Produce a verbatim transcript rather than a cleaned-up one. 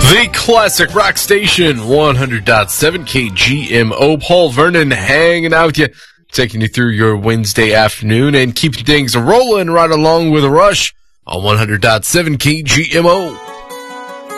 The classic rock station, one hundred point seven K G M O. Paul Vernon hanging out with you, taking you through your Wednesday afternoon and keeping things rolling right along with a rush on one hundred point seven K G M O.